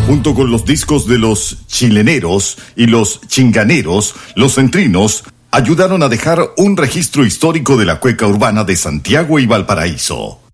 Junto con los discos de los chileneros y los chinganeros, los centrinos ayudaron a dejar un registro histórico de la cueca urbana de Santiago y Valparaíso.